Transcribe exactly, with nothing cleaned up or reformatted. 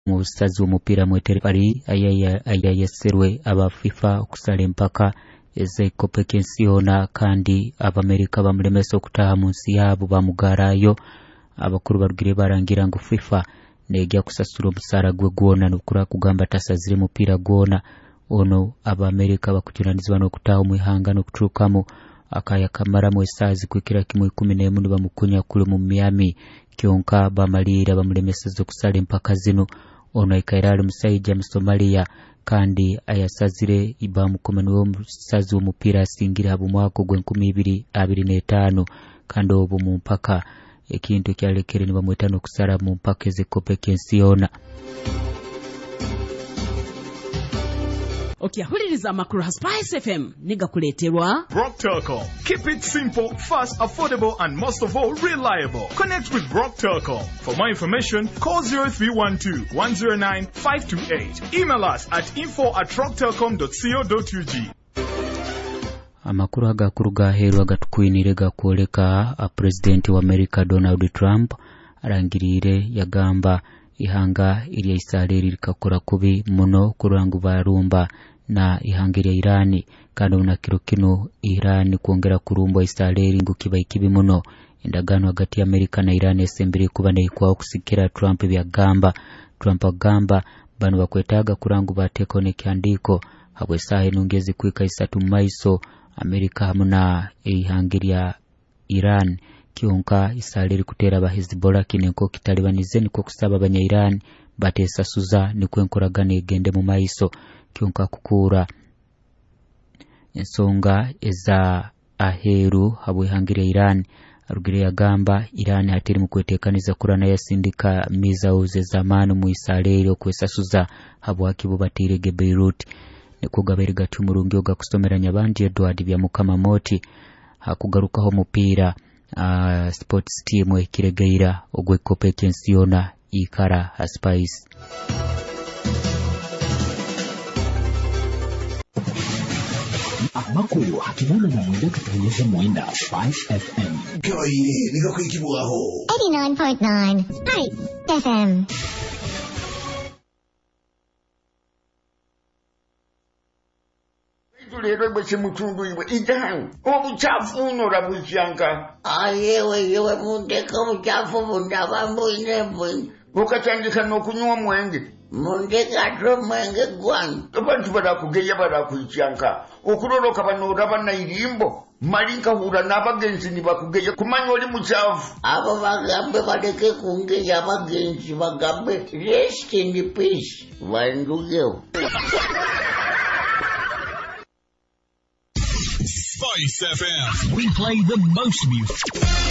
mu stazi w'umupira mwetere pari ayaya ayayeserwe aba FIFA okusala empaka ez'ekikopo ky'ensi yona kandi Abamerika bamulemesa okutaha mu nsi yaabo bamugarayo. Abakuru barugire barangira ngo FIFA nejja kusasula omusaara gwe gwona n'okura kugamba tasazire mupira gwona ono Abamerika bakutunanizibwa n'okutaha mu ihanga n'okutuukamu akaya kamara mu esaazi kwikira kimu ikumi n'emu bamukunya kule mu Miami kyonka bamalira bamulemeseza okusala empaka zino. Ono ikairali musajja mu Somalia kandi ayasazire ibamukoma n'uwo musazi w'omupira asingira mu mwaka gw'enkumi ibiri abiri n'etaano kandi obu mu mpaka ekintu kyalekere ni bamwetano okusala mu mpaka ez'ekikopo ky'ensi yona. Okay, huliriza amakuru ha Spice F M niga kuleterwa Brock Telecom. Keep it simple, fast, affordable and most of all reliable. Connect with Brock Telecom. For more information, call zero three one two, one zero nine, five two eight. Email us at info at rock telecom dot co dot u g. Amakuru agakuru gaheru agatukwinire gakoleka a President wa America Donald Trump arangirire yagamba ihanga iri Israel likakora kubi muno kurangu barumba na ihanga iri Irani kandi unakiro kino Irani kuongera kurumba Israel ngo kiba ikibi muno. Endagano hagati ya Amerika na Irani esembere kuba neikwa okusikira Trump byagamba. Trump agamba bano bakwetaga kurangu batekone kyandiko habwe sahe nungezi kwika isatu maiso Amerika hamuna ihanga iri Iran kyonka Israel kutera ba Hezbollah kinenko kitalibanize niko kusaba abanya Iran batesasuza niko enkoragana egende mu maiso kyonka kukura ensonga eza aheru habwe hangire Iran arugire yagamba Iran hatiri mu kwetekaniza kurana yasindika mizauze zamanu mu Israel okwesasuza habwe akibo batirege Beirut niko gaberi gatumurungi oga kusomeranya abandi Edward bya mukama moti hakugarukaho mupira Uh, sports team ekiregeira ogwekope ky'ensi yona ikara ha Spice. Amakuru hakibona na mwenda katanyesha mwenda Spice F M. Kawaii, nika kuikibuaho eighty-nine point nine Spice F M. Lero bese mutundu iwe idahu obuchafu unora buchanga ayewe yewe mundeka obuchafu bundabambo inebo ukatandika nokunywa mwenge mundeka tro mwenge gwan abantu barakugeya barakuchanga okuroroka banora banayirimbo malinka hura nabagenzi nibakugeya kumanya oli muchafu abo bagambe badeke kungeya abagenzi bagambe rest in peace wandugeyo. Spice F M. We play the most music.